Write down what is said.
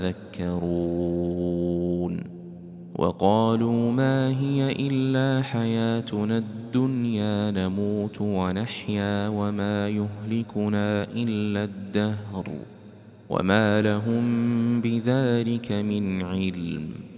يتذكرون وقالوا ما هي إلا حياتنا الدنيا نموت ونحيا وما يهلكنا إلا الدهر وما لهم بذلك من علم